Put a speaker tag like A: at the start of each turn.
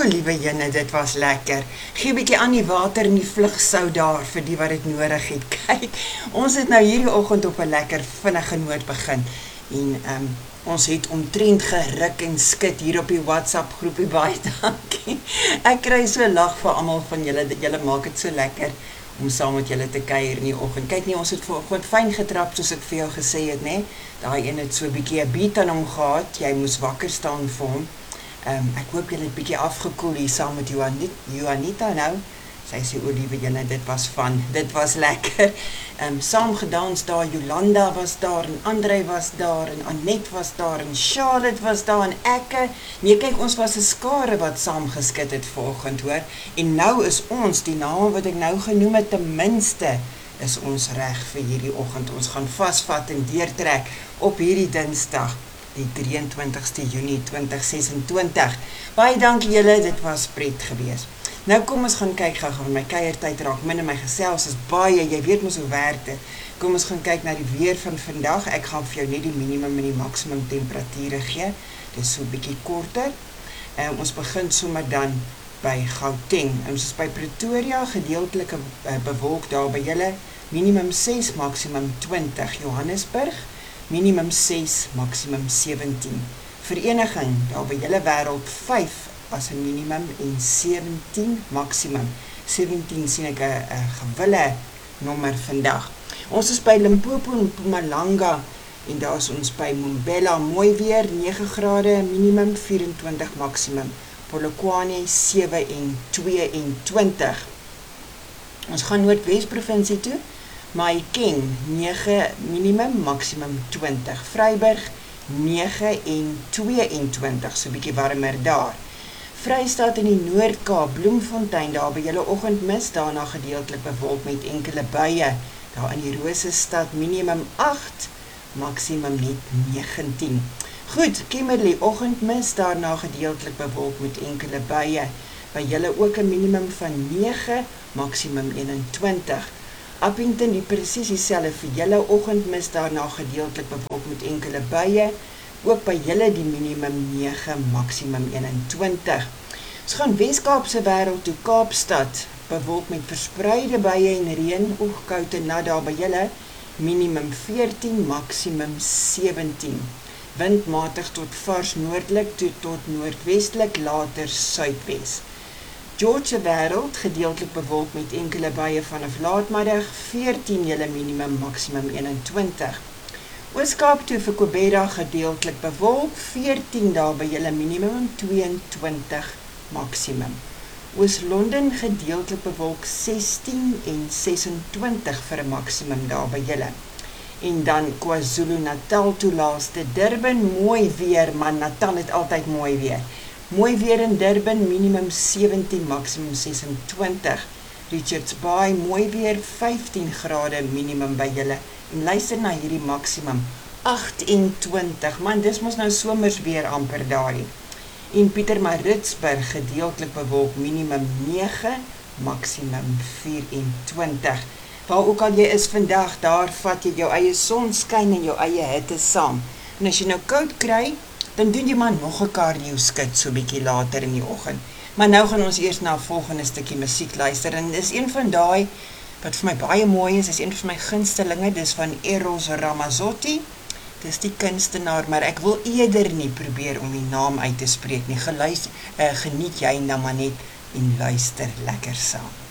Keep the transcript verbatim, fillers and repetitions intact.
A: liewe jene, dit was lekker. Gee 'n bietjie aan die water en die vlugsou daar vir die wat dit nodig het. Kyk, ons het nou hierdie oggend op 'n lekker vinnige noot begin. En um, ons het omtrent geruk en skit hier op die WhatsApp groepie, baie dankie. Ek kry so lag vir almal van julle, julle maak dit so lekker om saam met julle te kuier in die oggend. Kyk nie, ons het vanoggend fyn getrap soos ek vir jou gesê het, né? Daai een het so 'n bietjie 'n beat aan hom gehad. Jy moes wakker staan vir hom. Um, ek hoop julle het bietjie afgekoel hier saam met Johanita, Johanita nou. Sy sê, o liewe julle, dit was van, dit was lekker. Um, saam gedans daar, Jolanda was daar, en André was daar, en Annette was daar, en Charlotte was daar, en ekke. Nee, kyk, ons was 'n skare wat saam geskit het vanoggend, hoor. En nou is ons, die name wat ek nou genoem het, ten minste, is ons reg vir hierdie oggend. Ons gaan vasvat en deurtrek op hierdie Dinsdag, die drie en twintigste Junie twintig ses en twintig. Baie dankie julle, dit was pret gewees. Nou kom ons gaan kyk gou, want my kuiertyd raak min en my gesels is baie, jy weet mos hoe werk dit. Kom ons gaan kyk na die weer van vandag. Ek gaan vir jou net die minimum en die maksimum temperature gee. Dit is so 'n bietjie korter. Um, ons begin sommer dan by Gauteng. Ons is by Pretoria, gedeeltelike uh, bewolk daar by julle, minimum ses, maksimum twintig. Johannesburg, minimum ses, maksimum sewentien. Vereniging, daar by julle wêreld vyf as 'n minimum en sewentien maksimum. sewentien sien ek 'n gewille nommer vandag. Ons is by Limpopo en Mpumalanga en daar is ons by Mbombela, mooi weer, nege grade minimum, vyf en twintig maksimum. Polokwane sewe en twee en twintig. Ons gaan Noordwes provinsie toe. Mahikeng nege minimum, maksimum twintig. Vryburg nege en twee en twintig, so 'n bietjie warmer daar. Vrystaat in die Noord-Kaap, Bloemfontein, daar by julle oggendmis, daarna gedeeltelik bewolk met enkele buie. Daar in die Rosestad minimum agt, maksimum net negentien. Goed, Kimberley oggendmis, daarna gedeeltelik bewolk met enkele buie. By julle ook 'n minimum van nege, maksimum eenentwintig. Appington, die presies dieselfde vir julle oggendmis, daarna gedeeltelik bewolk met enkele buie. Ook by julle die minimum nege, maksimum eenentwintig. Ons gaan Wes-Kaapse wêreld toe, Kaapstad, bewolk met verspreide buie en reën, oeg koud en nat daar by julle, minimum veertien, maksimum sewentien. Wind matig tot vars noordelik toe tot noordwestelik, later suidwes. George wêreld, gedeeltelik bewolk met enkele buie vanaf laatmiddag, veertien julle minimum, maksimum eenentwintig. Oos-Kaap toe vir Kobera, gedeeltelik bewolk, veertien daar by julle minimum, tweeëntwintig maksimum. Oos-London, gedeeltelik bewolk, sestien en sesentwintig vir 'n maksimum daar by julle. En dan KwaZulu-Natal toe laaste, Durban, mooi weer, maar Natal het altyd mooi weer. Mooi weer in Durban, minimum sewentien, maksimum sesentwintig. Richards Bay, mooi weer, vyftien grade minimum by julle. En luister na hierdie maksimum, agtentwintig, man, dis mos nou somers weer amper daarie. En Pietermaritzburg, gedeeltelik bewolk, minimum nege, maksimum vyf-en-twintig. Waar ook al jy is vandag, daar vat jy jou eie sonskyn en jou eie hitte saam. En as jy nou koud kry, dan doen jy maar nog 'n cardio skit so bietjie later in die oggend. Maar nou gaan ons eers na 'n volgende stukkie musiek luister en dis een van daai wat vir my baie mooi is, is een van my gunstelinge, dis van Eros Ramazzotti. Dis die kunstenaar, maar ek wil eerder nie probeer om die naam uit te spreek nie. Geluister, uh, geniet jy nou maar net en luister lekker saam.